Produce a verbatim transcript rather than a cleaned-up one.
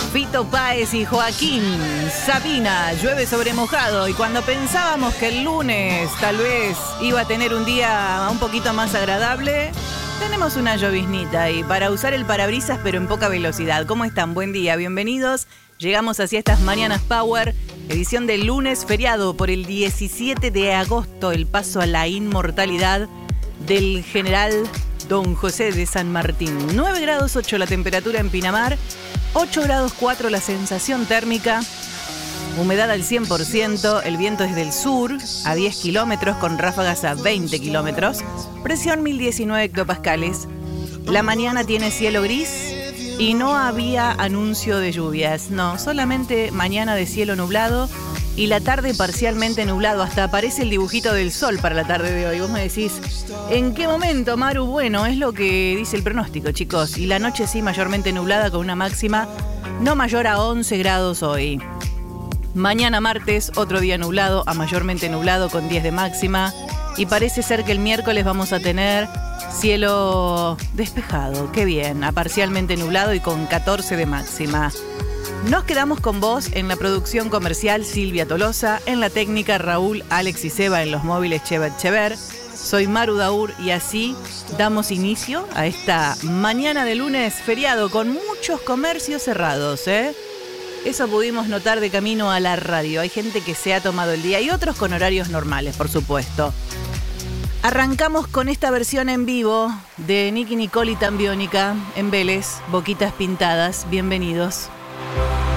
Fito Páez y Joaquín Sabina, llueve sobre mojado. Y cuando pensábamos que el lunes tal vez iba a tener un día un poquito más agradable, tenemos una lloviznita y para usar el parabrisas pero en poca velocidad. ¿Cómo están? Buen día, bienvenidos. Llegamos hacia estas Mañanas Power, edición del lunes, feriado por el diecisiete de agosto, el paso a la inmortalidad del general Don José de San Martín. nueve grados ocho la temperatura en Pinamar, ocho grados cuatro la sensación térmica, humedad al cien por ciento, el viento es del sur a diez kilómetros con ráfagas a veinte kilómetros, presión mil diecinueve hectopascales. La mañana tiene cielo gris y no había anuncio de lluvias, no, solamente mañana de cielo nublado y la tarde parcialmente nublado, hasta aparece el dibujito del sol para la tarde de hoy. Vos me decís, ¿en qué momento, Maru? Bueno, es lo que dice el pronóstico, chicos. Y la noche sí, mayormente nublada con una máxima no mayor a once grados hoy. Mañana martes, otro día nublado a mayormente nublado con diez de máxima. Y parece ser que el miércoles vamos a tener cielo despejado, qué bien, a parcialmente nublado y con catorce de máxima. Nos quedamos con vos en la producción comercial Silvia Tolosa, en la técnica Raúl, Alex y Seba, en los móviles Chever Chever. Soy Maru Daur y así damos inicio a esta mañana de lunes feriado con muchos comercios cerrados, ¿eh? Eso pudimos notar de camino a la radio. Hay gente que se ha tomado el día y otros con horarios normales, por supuesto. Arrancamos con esta versión en vivo de Nicky Nicole y Tambiónica en Vélez, Boquitas Pintadas. Bienvenidos.